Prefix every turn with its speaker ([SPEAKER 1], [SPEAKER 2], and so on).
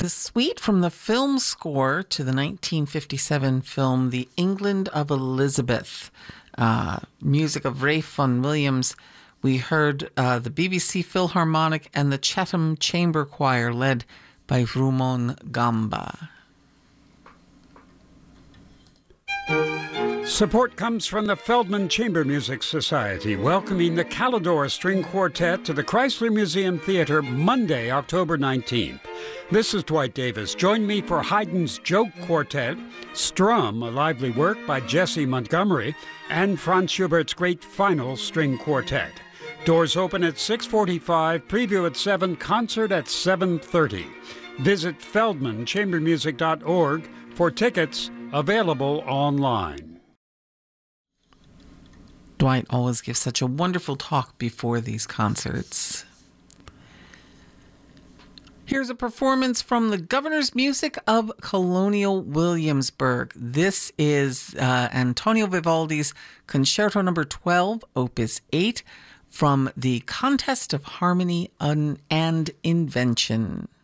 [SPEAKER 1] The suite from the film score to the 1957 film The England of Elizabeth. Music of Ralph Vaughan Williams. We heard the BBC Philharmonic and the Chatham Chamber Choir led by Rumon Gamba.
[SPEAKER 2] Support comes from the Feldman Chamber Music Society, welcoming the Calidore String Quartet to the Chrysler Museum Theater Monday, October 19th. This is Dwight Davis. Join me for Haydn's Joke Quartet, Strum, a lively work by Jesse Montgomery, and Franz Schubert's Great Final String Quartet. Doors open at 6:45, preview at 7, concert at 7:30. Visit feldmanchambermusic.org for tickets, available online.
[SPEAKER 1] Dwight always gives such a wonderful talk before these concerts. Here's a performance from the Governor's Music of Colonial Williamsburg. This is Antonio Vivaldi's Concerto No. 12, Opus 8, from the Contest of Harmony and Invention.